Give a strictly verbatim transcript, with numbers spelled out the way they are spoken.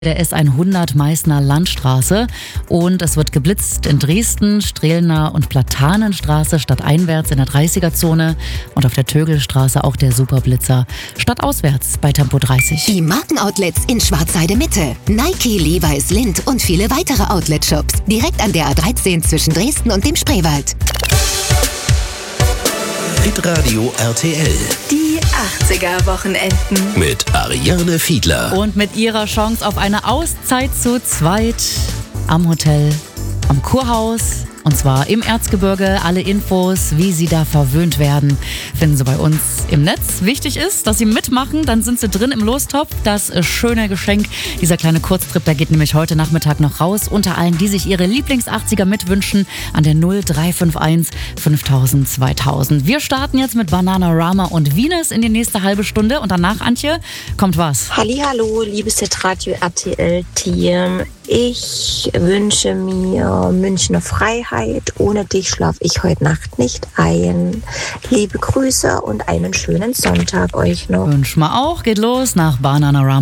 Der S hundert Meißner Landstraße und es wird geblitzt in Dresden, Strehlner und Platanenstraße stadteinwärts in der dreißiger-Zone und auf der Tögelstraße auch der Superblitzer stadtauswärts bei Tempo dreißig. Die Markenoutlets in Schwarzheide Mitte, Nike, Levi's, Lindt und viele weitere Outlet-Shops direkt an der A dreizehn zwischen Dresden und dem Spreewald. Hitradio R T L. Die achtziger-Wochenenden. Mit Ariane Fiedler. Und mit ihrer Chance auf eine Auszeit zu zweit am Hotel, am Kurhaus. Und zwar im Erzgebirge. Alle Infos, wie Sie da verwöhnt werden, finden Sie bei uns im Netz. Wichtig ist, dass Sie mitmachen, dann sind Sie drin im Lostopf. Das schöne Geschenk, dieser kleine Kurztrip, der geht nämlich heute Nachmittag noch raus. Unter allen, die sich ihre Lieblings-achtziger mitwünschen, an der null drei fünf eins fünftausend zweitausend. Wir starten jetzt mit Bananarama und Venus in die nächste halbe Stunde. Und danach, Antje, kommt was? Hallihallo, liebes Hitradio R T L-Team. Ich wünsche mir Münchner Freiheit. Ohne dich schlafe ich heute Nacht nicht ein. Liebe Grüße und einen schönen Sonntag euch noch. Wünschen wir auch. Geht los nach Bananarama.